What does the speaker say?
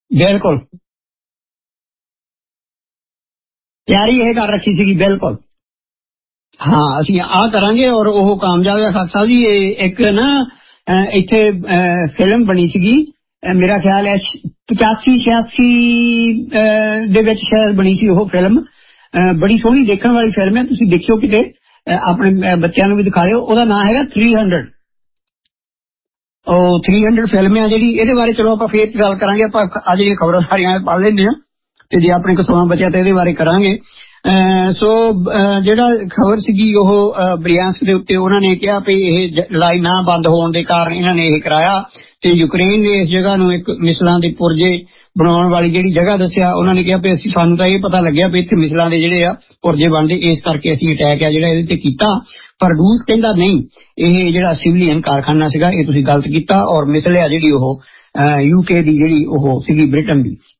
ਬਿਲਕੁਲ ਤਿਆਰੀ ਇਹ ਕਰ ਰੱਖੀ ਸੀਗੀ ਬਿਲਕੁਲ। ਹਾਂ ਅਸੀਂ ਆਹ ਕਰਾਂਗੇ ਔਰ ਉਹ ਕਾਮਯਾਬ ਹੈ ਖਾਲਸਾ ਸਾਹਿਬ ਜੀ। ਇਹ ਇੱਕ ਨਾ ਇੱਥੇ ਫਿਲਮ ਬਣੀ ਸੀਗੀ ਮੇਰਾ ਖਿਆਲ ਹੈ 85 86 ਦੇ ਵਿੱਚ ਸ਼ਾਇਦ ਬਣੀ ਸੀ ਉਹ ਫਿਲਮ। ਬੜੀ ਸੋਹਣੀ ਦੇਖਣ ਵਾਲੀ ਫਿਲਮ ਹੈ, ਤੁਸੀਂ ਦੇਖਿਓ ਕਿਤੇ ਆਪਣੇ ਬੱਚਿਆਂ ਨੂੰ ਵੀ ਦਿਖਾ ਦਿਓ। ਉਹਦਾ ਨਾਂ ਹੈਗਾ 300। ਉਹ 300 ਫਿਲਮ ਆ ਜਿਹੜੀ, ਇਹਦੇ ਬਾਰੇ ਚਲੋ ਆਪਾਂ ਫੇਰ ਗੱਲ ਕਰਾਂਗੇ। ਆਪਾਂ ਅੱਜ ਜਿਹੜੀਆਂ ਖਬਰਾਂ ਸਾਰੀਆਂ ਪੜ੍ਹ ਲੈਂਦੇ ਹਾਂ ਤੇ ਜੇ ਆਪਣੇ ਕੋਲ ਸਮਾਂ ਬਚਿਆ ਤਾਂ ਇਹਦੇ ਬਾਰੇ ਕਰਾਂਗੇ। ਸੋ ਜਿਹੜਾ ਖਬਰ ਸੀਗੀ ਉਹ ਬ੍ਰਿਆਂਸਕ ਦੇ ਉੱਤੇ ਉਹਨਾਂ ਨੇ ਕਿਹਾ ਵੀ ਇਹ ਲੜਾਈ ਨਾ ਬੰਦ ਹੋਣ ਦੇ ਕਾਰਨ ਇਹਨਾਂ ਨੇ ਇਹ ਕਰਾਇਆ ਤੇ ਯੂਕਰੇਨ ਨੇ ਇਸ ਜਗ੍ਹਾ ਨੂੰ ਇੱਕ ਮਿਸਲਾਂ ਦੇ ਪੁਰਜੇ ਬਣਾਉਣ ਵਾਲੀ ਜਿਹੜੀ ਜਗ੍ਹਾ ਦੱਸਿਆ। ਉਹਨਾਂ ਨੇ ਕਿਹਾ ਵੀ ਅਸੀਂ ਸਾਨੂੰ ਤਾਂ ਇਹ ਪਤਾ ਲੱਗਿਆ ਵੀ ਇੱਥੇ ਮਿਸਲਾਂ ਦੇ ਜਿਹੜੇ ਆ ਪੁਰਜੇ ਬਣਦੇ, ਇਸ ਕਰਕੇ ਅਸੀਂ ਅਟੈਕ ਆ ਜਿਹੜਾ ਇਹਦੇ ਤੇ ਕੀਤਾ। ਪਰ ਰੂਸ ਕਹਿੰਦਾ ਨਹੀਂ, ਇਹ ਜਿਹੜਾ ਸਿਵਲੀਅਨ ਕਾਰਖਾਨਾ ਸੀਗਾ ਇਹ ਤੁਸੀਂ ਗਲਤ ਕੀਤਾ। ਔਰ ਮਿਸਲ ਆ ਜਿਹੜੀ ਉਹ UK ਦੀ ਜਿਹੜੀ ਉਹ ਸੀਗੀ ਬ੍ਰਿਟਨ ਦੀ।